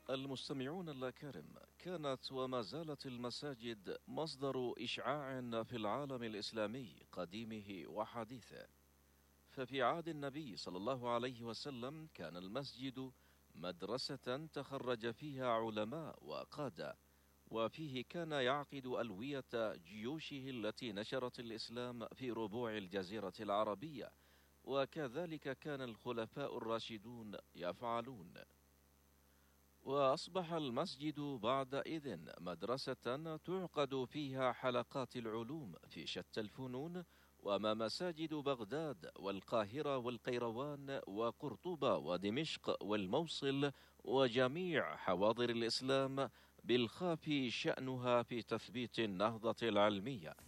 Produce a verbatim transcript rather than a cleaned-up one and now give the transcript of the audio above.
المستمعون الأكارم، كانت وما زالت المساجد مصدر إشعاع في العالم الإسلامي قديمه وحديثه. ففي عهد النبي صلى الله عليه وسلم كان المسجد مدرسة تخرج فيها علماء وقادة، وفيه كان يعقد ألوية جيوشه التي نشرت الإسلام في ربوع الجزيرة العربية، وكذلك كان الخلفاء الراشدون يفعلون. وأصبح المسجد بعدئذ مدرسة تعقد فيها حلقات العلوم في شتى الفنون، وما مساجد بغداد والقاهرة والقيروان وقرطبة ودمشق والموصل وجميع حواضر الإسلام بالخافي شأنها في تثبيت النهضة العلمية.